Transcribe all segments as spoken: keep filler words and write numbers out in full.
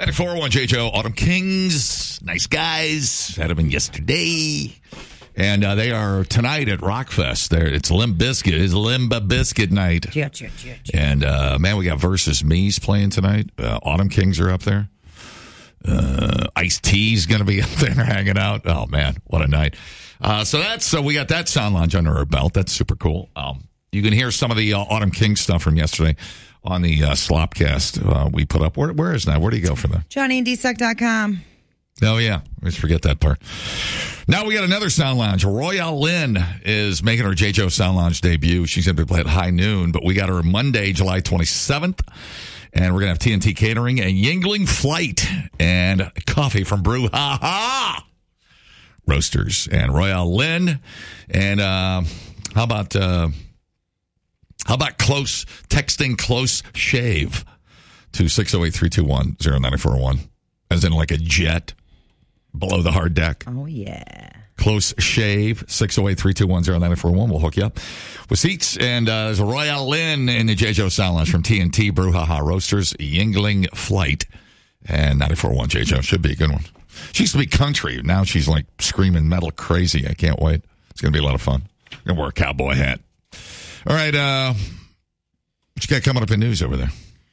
ninety-four point one J J O, Autumn Kings. Nice guys. Had them in yesterday. And uh, they are tonight at Rockfest. There, it's Limp Bizkit. It's Limba Biscuit night. Yeah, yeah, yeah, yeah. And, uh, man, we got Versus Me's playing tonight. Uh, Autumn Kings are up there. Uh, Ice-T's going to be up there hanging out. Oh, man, what a night. Uh, so that's so we got that Sound Lounge under our belt. That's super cool. Um, you can hear some of the uh, Autumn Kings stuff from yesterday on the uh, Slopcast uh, we put up. Where, where is that? Where do you go for that? Johnny and D Suck dot com. Oh, yeah. Let's forget that part. Now we got another Sound Lounge. Royale Lynn is making her J J O Sound Lounge debut. She's going to play at high noon, but we got her Monday, July twenty-seventh. And we're going to have T N T Catering and Yingling Flight and coffee from Brew Ha Ha Roasters and Royale Lynn. And uh, how about uh, how about close texting close shave to six oh eight, three two one, oh nine four one, as in like a jet below the hard deck. Oh, yeah. Close shave, six oh eight, three two one, oh nine four one. We'll hook you up with seats. And uh, there's a Royale Lynn in the J J O Sound Lounge from T N T, Brew Ha Ha Roasters, Yingling Flight, and ninety-four point one J J O. Should be a good one. She used to be country. Now she's like screaming metal crazy. I can't wait. It's going to be a lot of fun. I'm going to wear a cowboy hat. All right. Uh, what you got coming up in news over there?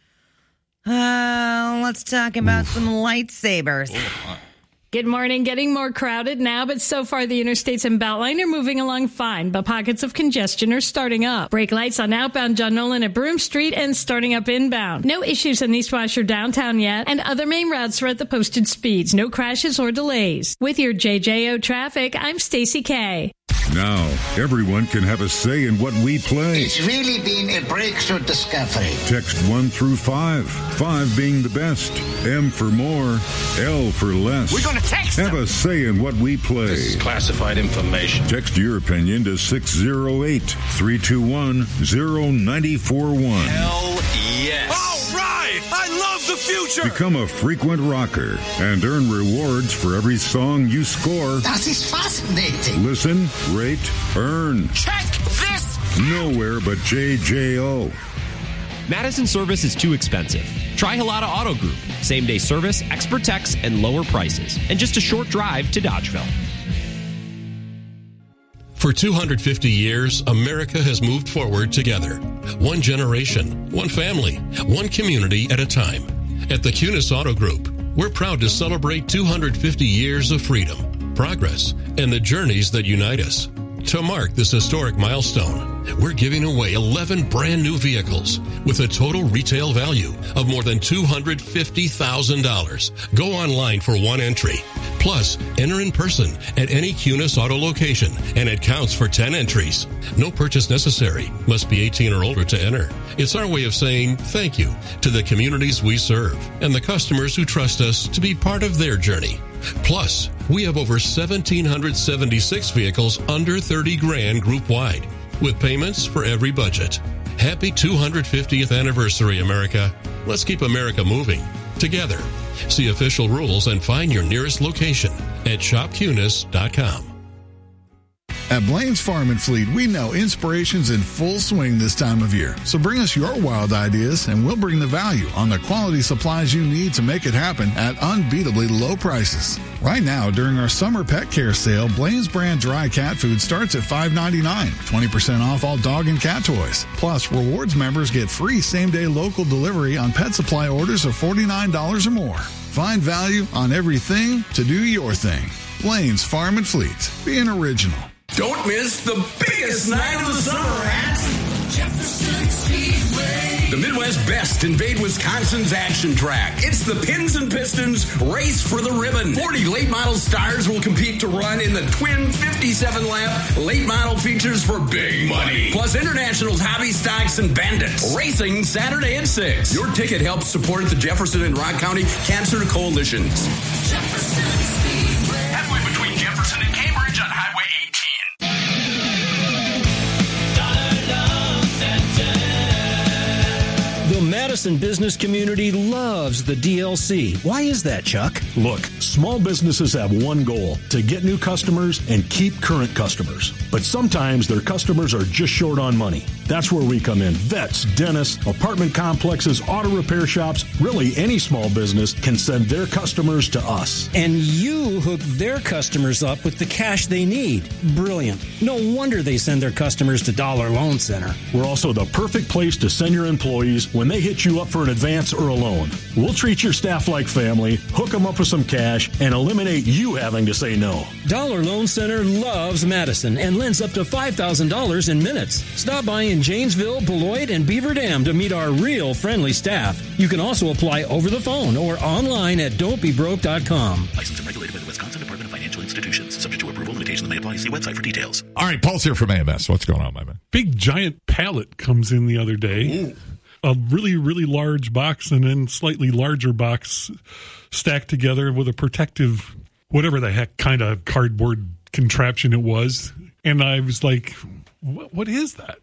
Uh, let's talk about Oof. some lightsabers. Good morning. Getting more crowded now, but so far the interstates and Beltline are moving along fine, but pockets of congestion are starting up. Brake lights on outbound John Nolan at Broome Street and starting up inbound. No issues in East Washer downtown yet, and other main routes are at the posted speeds. No crashes or delays. With your J J O traffic, I'm Stacey K. Now, everyone can have a say in what we play. It's really been a breakthrough discovery. Text one through five. Five being the best. M for more. L for less. We're going to text Have them. a say in what we play. This is classified information. Text your opinion to six oh eight, three two one, oh nine four one. Hell yes. All right. I love the future. Become a frequent rocker and earn rewards for every song you score. That is fascinating. Listen, rate, earn. Check this. Nowhere but J J O. Madison service is too expensive. Try Halata Auto Group. Same-day service, expert techs, and lower prices. And just a short drive to Dodgeville. For two hundred fifty years, America has moved forward together. One generation, one family, one community at a time. At the Kunis Auto Group, we're proud to celebrate two hundred fifty years of freedom, progress, and the journeys that unite us. To mark this historic milestone, we're giving away eleven brand new vehicles with a total retail value of more than two hundred fifty thousand dollars. Go online for one entry. Plus, enter in person at any Kunis Auto location, and it counts for ten entries. No purchase necessary. Must be eighteen or older to enter. It's our way of saying thank you to the communities we serve and the customers who trust us to be part of their journey. Plus, we have over one thousand seven hundred seventy-six vehicles under thirty grand group-wide, with payments for every budget. Happy two hundred fiftieth anniversary, America. Let's keep America moving together. See official rules and find your nearest location at shop kunis dot com. At Blaine's Farm and Fleet, we know inspiration's in full swing this time of year. So bring us your wild ideas and we'll bring the value on the quality supplies you need to make it happen at unbeatably low prices. Right now, during our summer pet care sale, Blaine's brand dry cat food starts at five ninety-nine, twenty percent off all dog and cat toys. Plus, rewards members get free same-day local delivery on pet supply orders of forty-nine dollars or more. Find value on everything to do your thing. Blaine's Farm and Fleet. Being original. Don't miss the biggest night of the summer at Jefferson Speedway. The Midwest Best invade Wisconsin's action track. It's the Pins and Pistons Race for the Ribbon. forty late model stars will compete to run in the twin fifty-seven lap late model features for big money. Plus International's Hobby Stocks and Bandits. Racing Saturday at six. Your ticket helps support the Jefferson and Rock County Cancer Coalitions. Jefferson Speedway. Halfway between Jefferson and Cambridge on Highway eighteen. The Madison business community loves the D L C. Why is that, Chuck? Look, small businesses have one goal, to get new customers and keep current customers. But sometimes their customers are just short on money. That's where we come in. Vets, dentists, apartment complexes, auto repair shops, really any small business can send their customers to us. And you hook their customers up with the cash they need. Brilliant. No wonder they send their customers to Dollar Loan Center. We're also the perfect place to send your employees when they hit you up for an advance or a loan. We'll treat your staff like family, hook them up with some cash, and eliminate you having to say no. Dollar Loan Center loves Madison and lends up to five thousand dollars in minutes. Stop by in Janesville, Beloit, and Beaver Dam to meet our real friendly staff. You can also apply over the phone or online at don't be broke dot com. Licensed and regulated by the Wisconsin Department of Financial Institutions. Subject to approval, limitations may apply. See website for details. All right, Paul's here from A M S. What's going on, my man? Big giant pallet comes in the other day. Ooh. A really, really large box and then slightly larger box stacked together with a protective, whatever the heck kind of cardboard contraption it was. And I was like, what, what is that?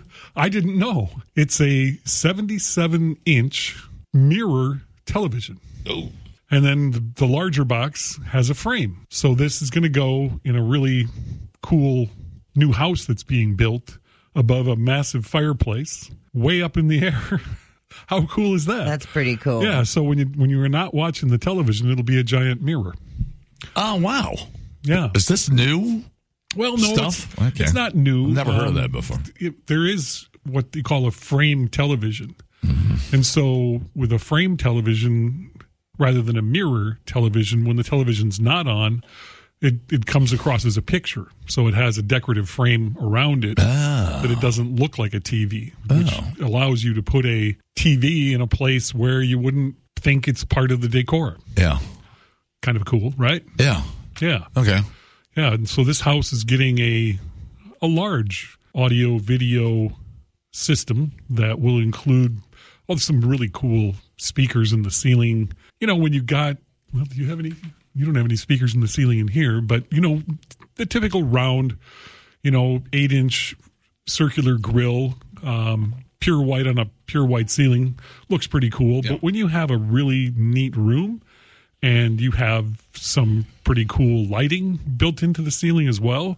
I didn't know. It's a seventy-seven inch mirror television. Oh. And then the, the larger box has a frame. So this is going to go in a really cool new house that's being built above a massive fireplace way up in the air. How cool is that? That's pretty cool. Yeah, so when you when you're not watching the television, it'll be a giant mirror. Oh, wow. Yeah. Is this new well, no, stuff? It's, okay. It's not new. I've never heard um, of that before. It, there is what they call a frame television. Mm-hmm. And so with a frame television, rather than a mirror television, when the television's not on, It it comes across as a picture, so it has a decorative frame around it, oh. but it doesn't look like a T V, which oh. allows you to put a T V in a place where you wouldn't think it's part of the decor. Yeah. Kind of cool, right? Yeah. Yeah. Okay. Yeah, and so this house is getting a a large audio video system that will include oh, some really cool speakers in the ceiling. You know, when you got, well, do you have any... You don't have any speakers in the ceiling in here, but, you know, the typical round, you know, eight-inch circular grill, um, pure white on a pure white ceiling, looks pretty cool. Yeah. But when you have a really neat room and you have some pretty cool lighting built into the ceiling as well,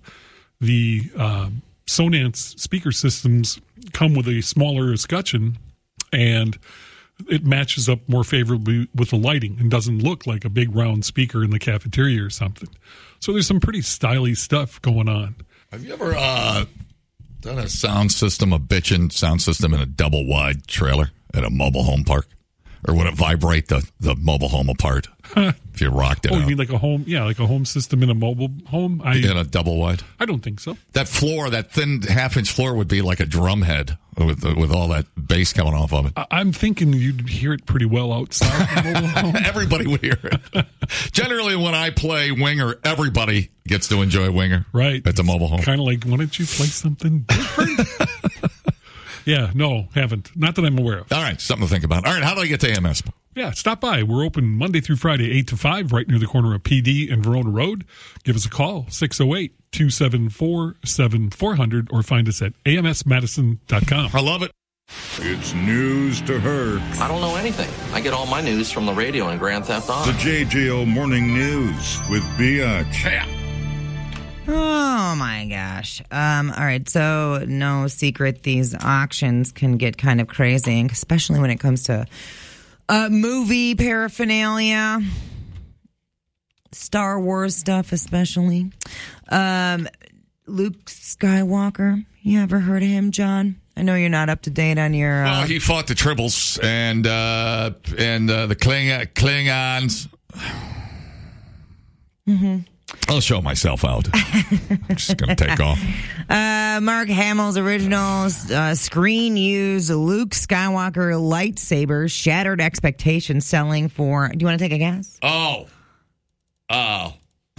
the uh, Sonance speaker systems come with a smaller escutcheon, and it matches up more favorably with the lighting and doesn't look like a big round speaker in the cafeteria or something. So there's some pretty stylish stuff going on. Have you ever uh, done a sound system, a bitchin' sound system in a double wide trailer at a mobile home park? Or would it vibrate the, the mobile home apart if you rocked it Oh, out? you mean like a home? Yeah, like a home system in a mobile home? I, in a double wide? I don't think so. That floor, that thin half-inch floor would be like a drum head with with all that bass coming off of it. I, I'm thinking you'd hear it pretty well outside the mobile home. Everybody would hear it. Generally, when I play Winger, everybody gets to enjoy Winger. Right. At the mobile home. Kind of like, why don't you play something different? Yeah, no, haven't. Not that I'm aware of. All right, something to think about. All right, how do I get to A M S? Yeah, stop by. We're open Monday through Friday, eight to five, right near the corner of P D and Verona Road. Give us a call, six oh eight, two seven four, seven four zero zero, or find us at A M S madison dot com. I love it. It's news to her. I don't know anything. I get all my news from the radio and Grand Theft Auto. The J J O Morning News with Biatch. Yeah. Oh my gosh. Um, all right, so no secret these auctions can get kind of crazy, especially when it comes to uh, movie paraphernalia, Star Wars stuff especially. Um, Luke Skywalker, you ever heard of him, John? I know you're not up to date on your... Uh... Well, he fought the Tribbles and uh, and uh, the Kling- Klingons. Mm-hmm. I'll show myself out. I'm just going to take off. Uh, Mark Hamill's original uh, screen-used Luke Skywalker lightsaber shattered expectations, selling for... Do you want to take a guess? Oh. Oh.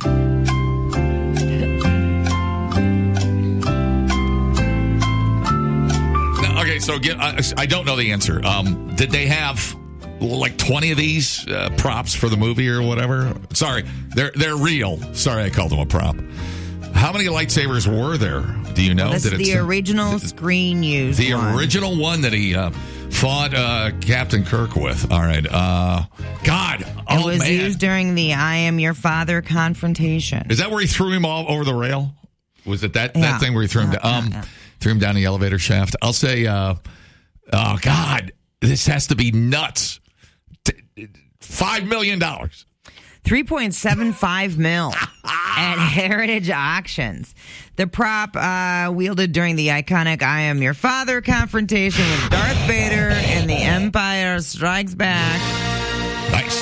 No, okay, so again, I, I don't know the answer. Um, did they have... like twenty of these uh, props for the movie or whatever? Sorry, they're they're real. Sorry, I called them a prop. How many lightsabers were there? Do you know? Well, this Did is it the say, original screen used The one. original one that he uh, fought uh, Captain Kirk with. All right. Uh, God. It Oh, was man. used during the I Am Your Father confrontation. Is that where he threw him all over the rail? Was it that, Yeah. that thing where he threw him Yeah, down? Um, yeah, yeah. Threw him down the elevator shaft? I'll say, uh, oh, God, this has to be nuts. T- Five million dollars. three point seven five mil at Heritage Auctions. The prop uh, wielded during the iconic I Am Your Father confrontation with Darth Vader in The Empire Strikes Back. Nice.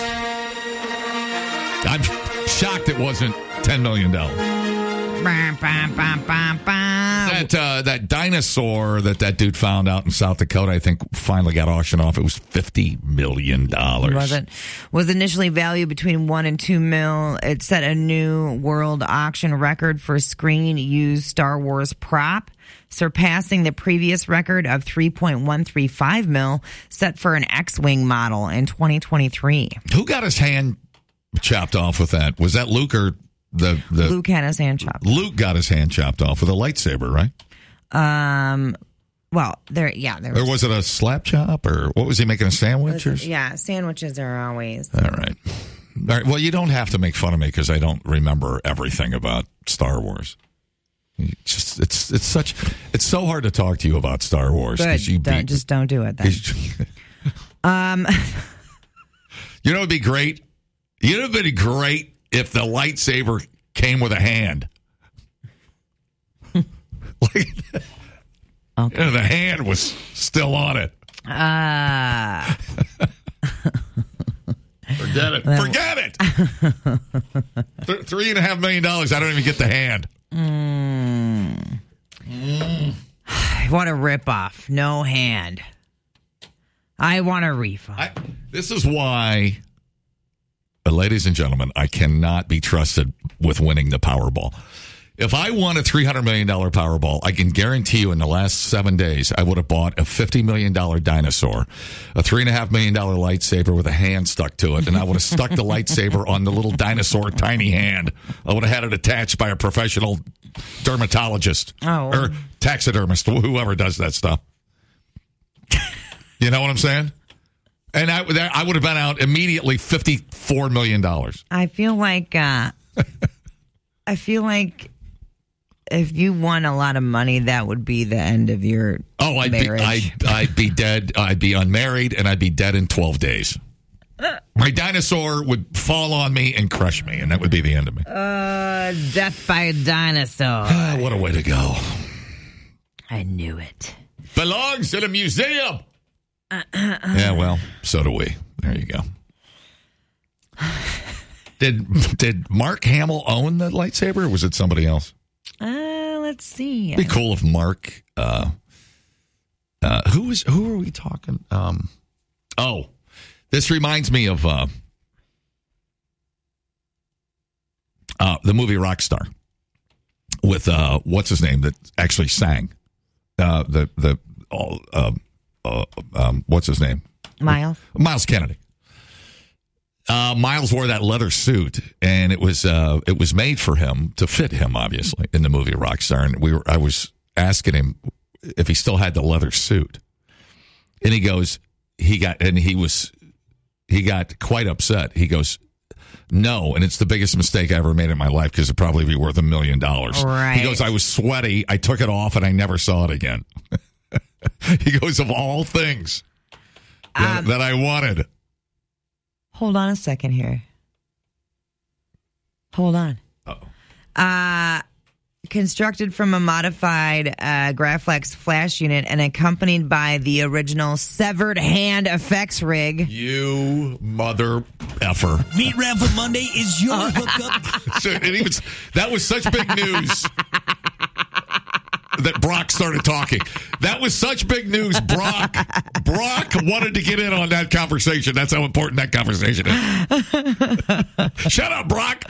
I'm shocked it wasn't ten million dollars. Bah, bah, bah, bah, bah. That uh, that dinosaur that that dude found out in South Dakota, I think, finally got auctioned off. It was fifty million dollars. Was it? Was initially valued between one and two mil. It set a new world auction record for screen used Star Wars prop, surpassing the previous record of three point one three five mil set for an X-Wing model in twenty twenty-three. Who got his hand chopped off with that? Was that Luke or the, the Luke had his hand chopped. Luke got his hand chopped off with a lightsaber, right? Um, well, there, yeah, there Or was it a slap chop, or what was he making, a sandwich? Or? Yeah, sandwiches are always. All right. All right. Well, you don't have to make fun of me because I don't remember everything about Star Wars. You just it's it's such it's so hard to talk to you about Star Wars. 'cause Good. You Don't, beat, just don't do it then. um, you know, it'd be great. You know, it'd be great if the lightsaber came with a hand. Like, okay. You know, the hand was still on it. Uh, Forget it. Forget it. Th- three and a half million dollars. I don't even get the hand. mm, what a ripoff. No hand. I want a refund. I, this is why, uh, ladies and gentlemen, I cannot be trusted with winning the Powerball. If I won a three hundred million dollars Powerball, I can guarantee you in the last seven days, I would have bought a fifty million dollars dinosaur, a three point five million dollars lightsaber with a hand stuck to it, and I would have stuck the lightsaber on the little dinosaur tiny hand. I would have had it attached by a professional dermatologist Oh. or taxidermist, whoever does that stuff. You know what I'm saying? And I, that- I would have been out immediately fifty-four million dollars. I feel like, uh, I feel like if you won a lot of money, that would be the end of your Oh, I'd be, marriage. I'd, I'd be dead. I'd be unmarried, and I'd be dead in twelve days. My dinosaur would fall on me and crush me, and that would be the end of me. Uh, death by a dinosaur. Ah, what a way to go. I knew it. Belongs in a museum. Yeah, well, so do we. There you go. Did did Mark Hamill own the lightsaber, or was it somebody else? Uh, let's see. It'd be cool if Mark. Uh, uh, who is who are we talking? Um, oh, this reminds me of uh, uh, the movie Rockstar with uh, what's his name that actually sang uh, the the uh, uh, uh, um, what's his name? Miles. Miles Kennedy. Uh, Miles wore that leather suit, and it was uh, it was made for him to fit him, obviously, in the movie Rockstar. And we were, I was asking him if he still had the leather suit, and he goes, he got, and he was, he got quite upset. He goes, no, and it's the biggest mistake I ever made in my life because it'd probably be worth a million dollars. Right. He goes, I was sweaty, I took it off, and I never saw it again. He goes, of all things that, Um, that I wanted. Hold on a second here. Hold on. Uh-oh. Uh, constructed from a modified uh, Graflex flash unit and accompanied by the original severed hand effects rig. You mother effer. Meat Raffle Monday is your hookup. So it even, that was such big news that Brock started talking. That was such big news. Brock, Brock wanted to get in on that conversation. That's how important that conversation is. Shut up, Brock.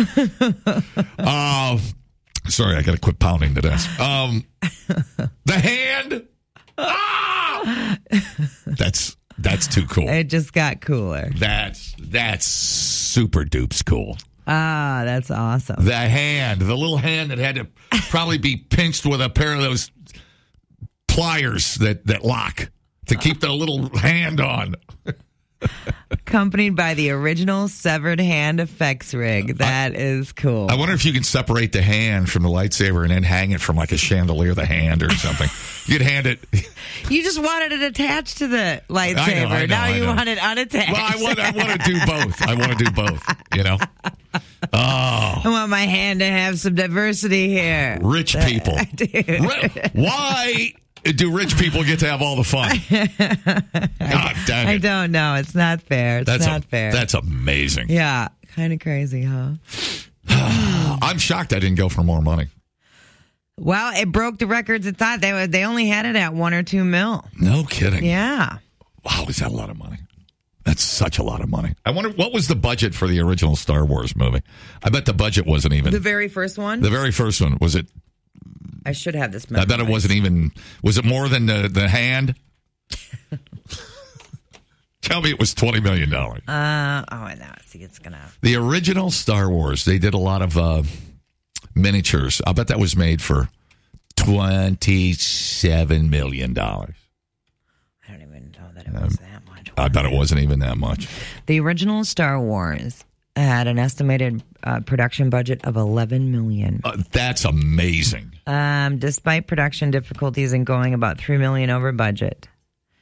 Uh, sorry, I got to quit pounding to death. Um, the hand. Ah! That's that's too cool. It just got cooler. That's that's super dupes cool. Ah, that's awesome. The hand, the little hand that had to probably be pinched with a pair of those pliers that, that lock. to keep the little hand on. Accompanied by the original severed hand effects rig. That I, is cool. I wonder if you can separate the hand from the lightsaber and then hang it from like a chandelier, the hand or something. You'd hand it. You just wanted it attached to the lightsaber. I know, I know, now I you know. want it unattached. Well, I want, I want to do both. I want to do both, you know? Oh. I want my hand to have some diversity here. Rich people. I do. Why do rich people get to have all the fun? God dang it. I don't know. It's not fair. It's that's not a, fair. That's amazing. Yeah. Kind of crazy, huh? I'm shocked I didn't go for more money. Well, it broke the records. It thought they, they only had it at one or two mil. No kidding. Yeah. Wow, is that a lot of money? That's such a lot of money. I wonder, what was the budget for the original Star Wars movie? I bet the budget wasn't even. The very first one? The very first one. Was it? I should have this I memorized. bet it wasn't even. Was it more than the, the hand? Tell me it was twenty million dollars. Uh, oh, no. See, it's going to. The original Star Wars, they did a lot of uh, miniatures. I bet that was made for twenty-seven million dollars. I don't even know that it was um, that much. I bet it wasn't even that much. The original Star Wars had an estimated uh, production budget of eleven million dollars. Uh, that's amazing. Um, despite production difficulties and going about three million dollars over budget.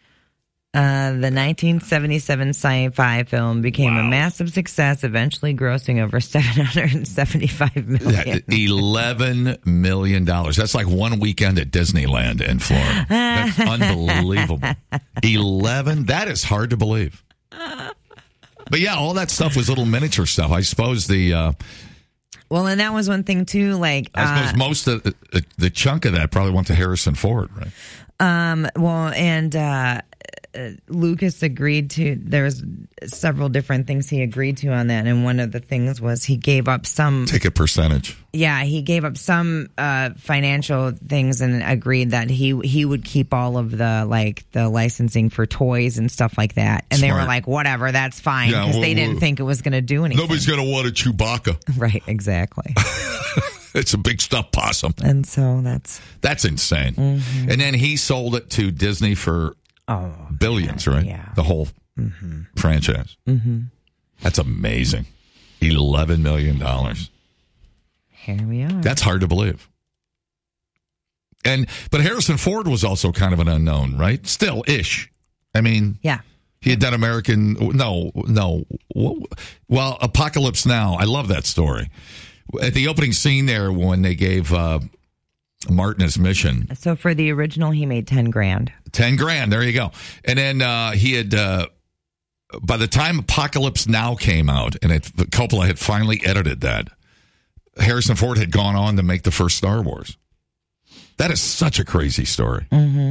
Uh, the nineteen seventy-seven sci-fi film became wow. a massive success, eventually grossing over seven hundred seventy-five million dollars. eleven million dollars. That's like one weekend at Disneyland in Florida. That's unbelievable. eleven. That is hard to believe. But yeah, all that stuff was little miniature stuff. I suppose the... Uh, well, and that was one thing, too. Like I suppose uh, most of the, the chunk of that probably went to Harrison Ford, right? Um. Well, and... Uh, Uh, Lucas agreed to, there was several different things he agreed to on that, and one of the things was he gave up some take a percentage. Yeah, he gave up some uh, financial things and agreed that he he would keep all of the like the licensing for toys and stuff like that. And Smart. They were like, whatever, that's fine, because yeah, well, they didn't well, think it was going to do anything. Nobody's going to want a Chewbacca, right? Exactly. It's a big stuffed possum, and so that's that's insane. Mm-hmm. And then he sold it to Disney for. Oh, billions, right? Yeah. The whole mm-hmm. franchise. Mm-hmm. That's amazing. eleven million dollars. Here we are. That's hard to believe. And But Harrison Ford was also kind of an unknown, right? Still ish. I mean, yeah. He had done American. No, no. Well, Apocalypse Now. I love that story. At the opening scene there, when they gave uh, Martin his mission. So for the original, he made ten grand. ten grand. There you go. And then uh, he had, uh, by the time Apocalypse Now came out, and it, Coppola had finally edited that, Harrison Ford had gone on to make the first Star Wars. That is such a crazy story. Mm-hmm.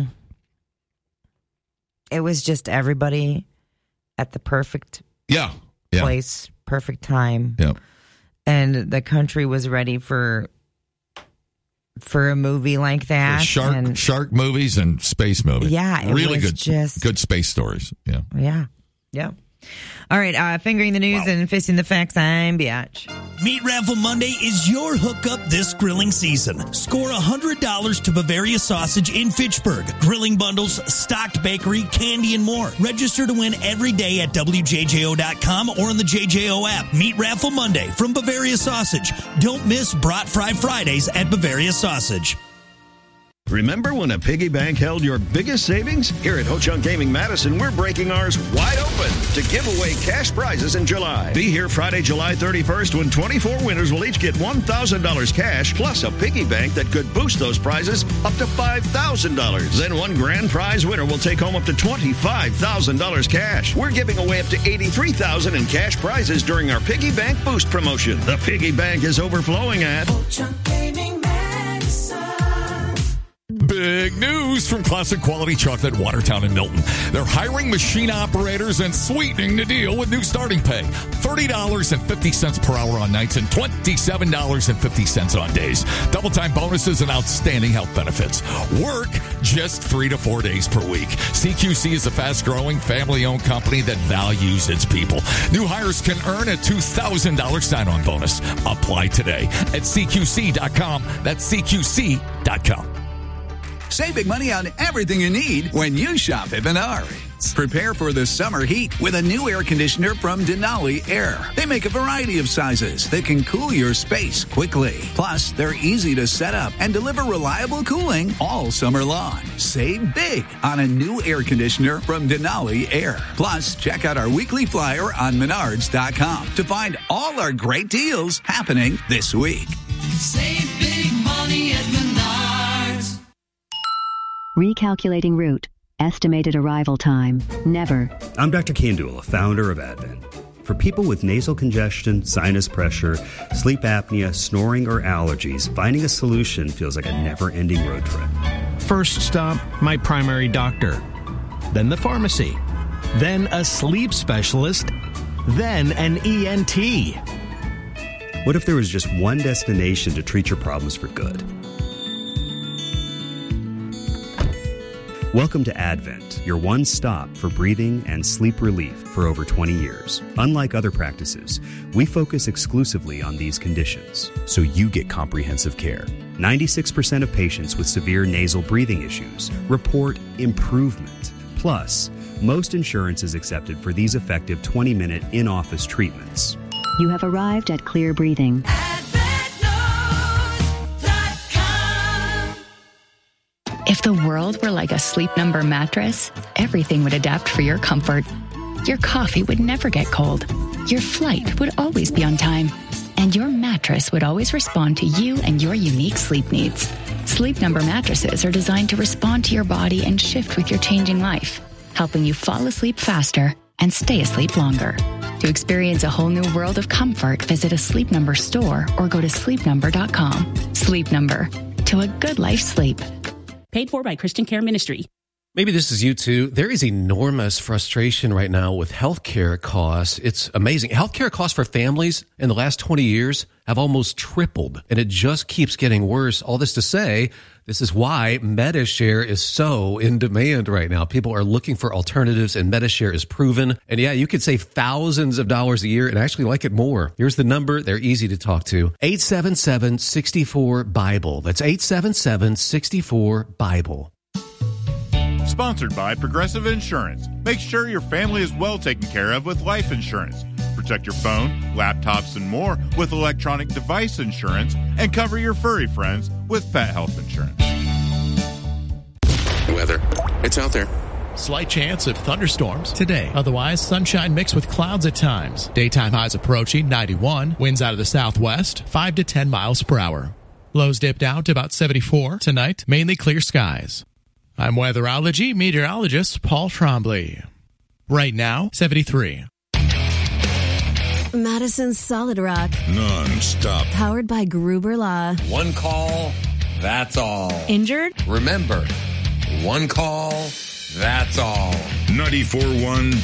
It was just everybody at the perfect yeah, yeah. place, perfect time. Yeah. And the country was ready for for a movie like that. Shark and, shark movies and space movies. Yeah, it really was good, just good space stories. Yeah. Yeah. Yeah. All right, uh, fingering the news wow. and fisting the facts, I'm Biatch. Meat Raffle Monday is your hookup this grilling season. Score one hundred dollars to Bavaria Sausage in Fitchburg. Grilling bundles, stocked bakery, candy, and more. Register to win every day at W J J O dot com or on the J J O app. Meat Raffle Monday from Bavaria Sausage. Don't miss Brat Fry Fridays at Bavaria Sausage. Remember when a piggy bank held your biggest savings? Here at Ho-Chunk Gaming Madison, we're breaking ours wide open to give away cash prizes in July. Be here Friday, July thirty-first, when twenty-four winners will each get one thousand dollars cash, plus a piggy bank that could boost those prizes up to five thousand dollars. Then one grand prize winner will take home up to twenty-five thousand dollars cash. We're giving away up to eighty-three thousand dollars in cash prizes during our Piggy Bank Boost promotion. The piggy bank is overflowing at Ho-Chunk Gaming Madison. Big news from Classic Quality Chocolate, Watertown and Milton. They're hiring machine operators and sweetening the deal with new starting pay. thirty dollars and fifty cents per hour on nights and twenty-seven dollars and fifty cents on days. Double time bonuses and outstanding health benefits. Work just three to four days per week. C Q C is a fast-growing, family-owned company that values its people. New hires can earn a two thousand dollars sign-on bonus. Apply today at C Q C dot com. That's C Q C dot com. Save big money on everything you need when you shop at Menards. Prepare for the summer heat with a new air conditioner from Denali Air. They make a variety of sizes that can cool your space quickly. Plus, they're easy to set up and deliver reliable cooling all summer long. Save big on a new air conditioner from Denali Air. Plus, check out our weekly flyer on menards dot com to find all our great deals happening this week. Save big money at Menards. Recalculating route. Estimated arrival time. Never. I'm Doctor Kandula, founder of Advent. For people with nasal congestion, sinus pressure, sleep apnea, snoring, or allergies, finding a solution feels like a never-ending road trip. First stop, my primary doctor. Then the pharmacy. Then a sleep specialist. Then an E N T. What if there was just one destination to treat your problems for good? Welcome to Advent, your one stop for breathing and sleep relief for over twenty years. Unlike other practices, we focus exclusively on these conditions, so you get comprehensive care. ninety-six percent of patients with severe nasal breathing issues report improvement. Plus, most insurance is accepted for these effective twenty-minute in-office treatments. You have arrived at Clear Breathing. If the world were like a Sleep Number mattress, everything would adapt for your comfort. Your coffee would never get cold. Your flight would always be on time. And your mattress would always respond to you and your unique sleep needs. Sleep Number mattresses are designed to respond to your body and shift with your changing life, helping you fall asleep faster and stay asleep longer. To experience a whole new world of comfort, visit a Sleep Number store or go to sleep number dot com. Sleep Number. To a good life sleep. Paid for by Christian Care Ministry. Maybe this is you too. There is enormous frustration right now with healthcare costs. It's amazing. Healthcare costs for families in the last twenty years have almost tripled, and it just keeps getting worse. All this to say, this is why Medi-Share is so in demand right now. People are looking for alternatives, and Medi-Share is proven. And yeah, you could save thousands of dollars a year and actually like it more. Here's the number. They're easy to talk to. eight seven seven, six four, BIBLE. That's eight seven seven, six four, BIBLE. Sponsored by Progressive Insurance. Make sure your family is well taken care of with life insurance. Protect your phone, laptops, and more with electronic device insurance, and cover your furry friends with pet health insurance. Weather. It's out there. Slight chance of thunderstorms today. Otherwise, sunshine mixed with clouds at times. Daytime highs approaching ninety-one. Winds out of the southwest, five to ten miles per hour. Lows dip down to about seventy-four. Tonight, mainly clear skies. I'm weatherology meteorologist Paul Trombley. Right now, seventy-three. Madison's Solid Rock. Non-stop. Powered by Gruber Law. One call, that's all. Injured? Remember, one call, that's all. ninety-four point one